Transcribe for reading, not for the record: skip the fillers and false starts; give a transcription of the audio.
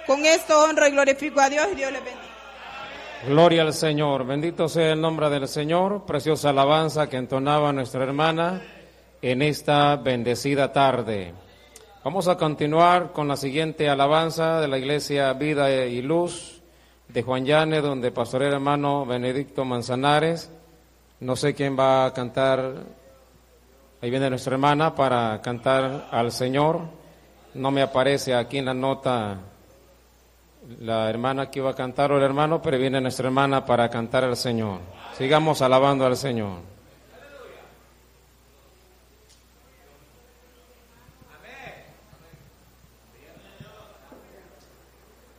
Con esto honro y glorifico a Dios y Dios les bendiga. Gloria al Señor, bendito sea el nombre del Señor, preciosa alabanza que entonaba nuestra hermana en esta bendecida tarde. Vamos a continuar con la siguiente alabanza de la Iglesia Vida y Luz de Juan Llane, donde pastorea el hermano Benedicto Manzanares. No sé quién va a cantar, ahí viene nuestra hermana para cantar al Señor. No me aparece aquí en la nota la hermana que iba a cantar o el hermano, pero viene nuestra hermana para cantar al Señor. Sigamos alabando al Señor.